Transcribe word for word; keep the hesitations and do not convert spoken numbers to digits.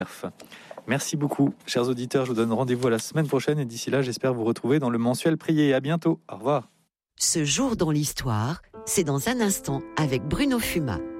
Merci beaucoup, chers auditeurs. Je vous donne rendez-vous à la semaine prochaine et d'ici là, j'espère vous retrouver dans le mensuel Prier. À bientôt. Au revoir. Ce jour dans l'histoire, c'est dans un instant avec Bruno Fuma.